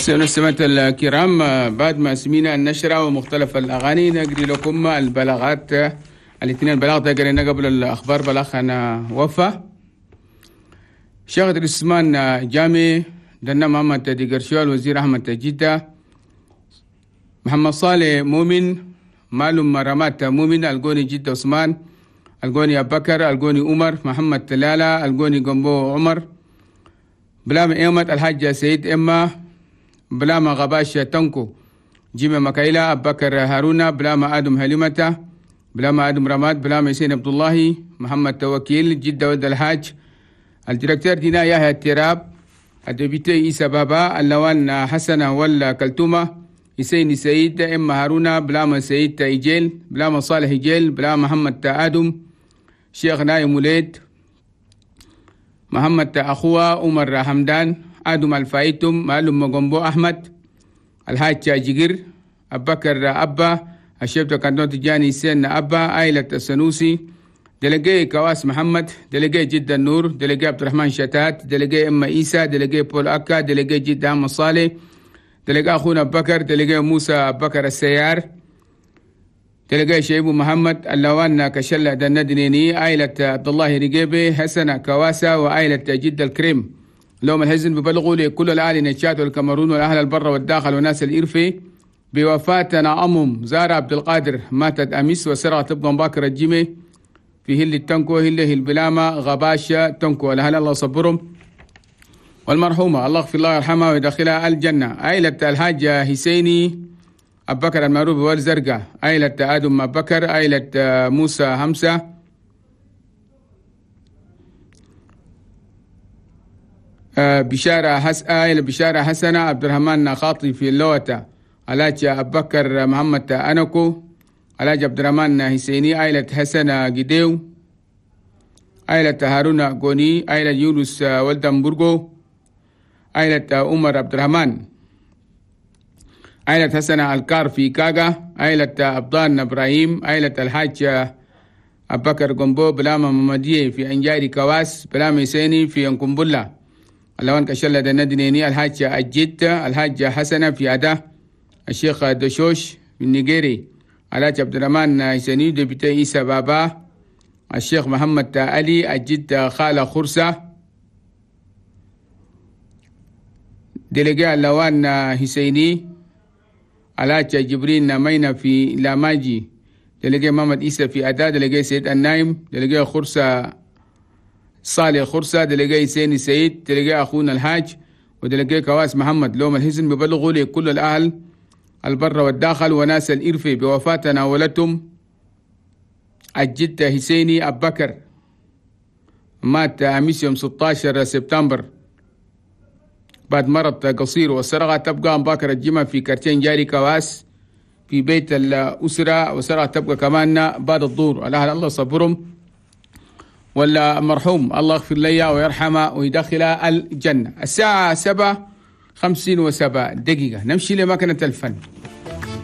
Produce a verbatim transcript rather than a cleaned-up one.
سنة الكرام، بعد ما سمينا النشرة ومختلف الأغاني نقري لكم البلاغات. الاثنين البلاغات قرينا قبل الأخبار بلاغنا وفا شيخ عثمان جامي دنا محمد ديقرشوال وزير أحمد جدة محمد صالح مؤمن معلوم مرامات مؤمن القوني جدة عثمان القوني أبو بكر القوني عمر محمد تلالة القوني قنبو عمر بلام إيمت الحاج سيد إما بلام غباش تنكو جيمة مكايلة أبو بكر هارونا بلام آدم هلمة بلام آدم رماد بلام حسين عبد الله محمد توكيل جدة ود الحاج الديركتور دينا يحيى التراب الدبيتي إيسا بابا اللوان حسنة ولا كلتومة حسين سيد إما هارونا بلام سيد إيجيل بلام صالح إيجيل بلام محمد آدم شيخ نايم وليد محمد أخوة عمر حمدان آدم الفايتم معلوم مقنبو أحمد الحاج جيجر أبو بكر أبا الشيخ كانتون تجاني سين أبا عائلة السنوسي دلقي كواس محمد دلقي جد النور دلقي عبد الرحمن شتات دلقي إما إيسا دلقي بول أكا دلقي جد أحمد صالح دلقي أخونا أبو بكر دلقي موسى أبو بكر السيار دلقي شيب محمد اللوان كشلة دندنيني عائلة عبد الله رقيبي حسن كواسا وعائلة جد الكريم لهم الحزن ببلغوا لكل الأهل نشات والكاميرون والأهل البر والداخل والناس الإرفي بوفاتنا أمم زارة عبد القادر ماتت أمس وسرعة تبقى باكر الجيمي في هل التنكو هل البلامة غباشة تنكو الأهل الله صبرهم والمرحومة الله يغفر الله يرحمها ويدخلها الجنة عائلة الحاج حسيني أبو بكر المعروف والزرقاء عائلة آدم أبو بكر عائلة موسى همسة بشارة حس عائلة بشارة حسنة عبد الرحمن خاطي في اللوتة علاج أبو بكر محمد أنكو علاج عبد الرحمن حسيني عائلة حسنة جديو عائلة هارون قوني عائلة يونس ولدن برغو عائلة عمر عبد الرحمن عائلة حسنة الكار في كاغا عائلة أبضان إبراهيم عائلة الحاج أبو بكر قنبو بلامة محمدية في أنجاري كواس بلامة حسيني في أنكمبولا اللوان كشلة دندنيني الحاج الجد الحاج حسنة في أدا الشيخ دشوش في النيجيري الحاج عبد الرحمن حسيني دبيتي إيسا بابا الشيخ محمد علي الجد خالة خرسة دلقاء اللوان حسيني الحاج جبرين مينا في لاماجي دلقاء محمد إيسا في أدا دلقاء سيد النايم دلقاء خرسة صالح خرسة دلقاء سيني سيد دلقاء أخونا الحاج ودلقاء كواس محمد لهم الحزن ببلغوا لكل الأهل البر والداخل وناس الإرفي بوفاتنا ولتم الجد حسيني أبو بكر مات أمس يوم ستة عشر سبتمبر بعد مرض قصير وسرقة تبقى أبو بكر الجمع في كرتين جاري كواس في بيت الأسرة وسرقة تبقى كمان بعد الظهر الأهل الله صبرهم ولا مرحوم الله يغفر لي ويرحمه ويدخل الجنة. الساعة سبعة خمسين وسبع دقيقة نمشي لمكنة الفن.